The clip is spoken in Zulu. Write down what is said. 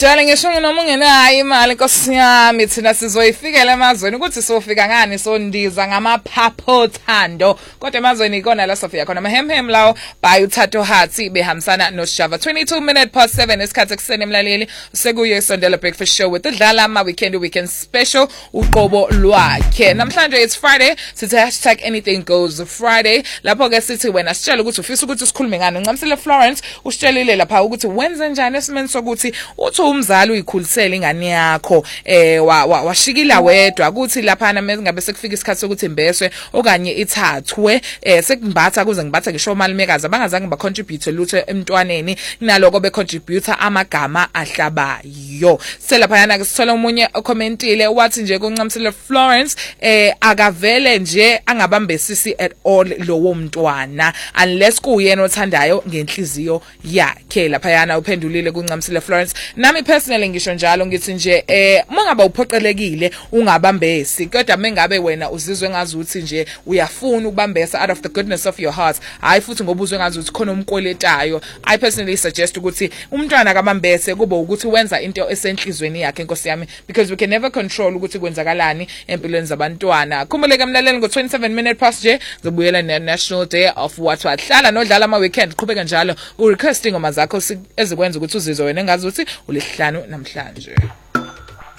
Jale ngisho noma ungenayo imali Nkosi yami thina sizoyifikela emazweni ukuthi sofika ngani sondiza ngamaphapho thando kodwa emazweni ikona la Sofia khona mahemhem lawo by uThatho Hathi behambisana noShava 7 isikhathi ekseni emlaleli sekuye Sondela Breakfast Show with udlala ama weekend special uqobo lwakhe namhlanje it's Friday sithi #anything goes Friday lapho ke sithi wena sitshela ukuthi ufisa ukuthi sikhulume ngani Ncamisile Florence usitshelile lapha ukuthi wenze njani esimeni sokuthi uthi umzali uyikhulisela ingane yakho washikila wedwa ukuthi lapha na ngabe sekufika isikhathi sokuthi imbeswe okanye ithathwe sekumbatha kuze ngibatha ngisho malimekazi abangazange ba contribute lutho emntwaneni naloko be contribute amagama ahlabayo selapha yana ke sithola umunye ucommentile wathi nje kuNcamisile Florence akavele nje angabambesisi at all lowo mntwana unless kuyena othandayo ngenhliziyo yakhe lapha yana uphendulile kuNcamisile Florence nami personally ngisho njalo ngithi nje mangaba uphoqelekile ungabambesi kodwa mengabe wena uzizwe ngazuthi nje uyafuna ukubambesa out of the goodness of your heart hayi futhi ngoba uzwe ngazuthi khona umkweletayo I personally suggest ukuthi umntwana akabambese kube ukuthi wenza into esenhlizweni yakhe Nkosi yami because we can never control ukuthi kwenzakalani empilweni zabantwana khumbuleke mlaleli ngo 7 zobuyela National Day of what wahlala nodlala ama weekend qhubeka njalo u requesting ngoma zakho ezikwenza ukuthi uzizwe wena engazuthi ulihlanu namhlanje